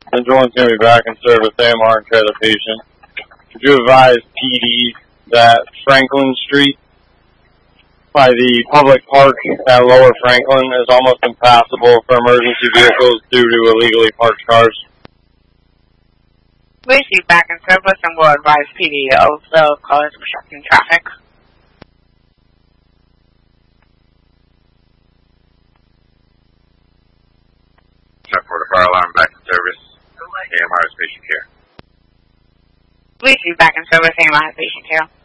One's going to be back in service, AMR and care the patient. Could you advise PD that Franklin Street by the public park at Lower Franklin is almost impassable for emergency vehicles due to illegally parked cars? Please be back in service and will advise PD of the cause obstructing traffic. For the fire alarm back in service. AMR is patient care. Please be back in service, AMR is patient care.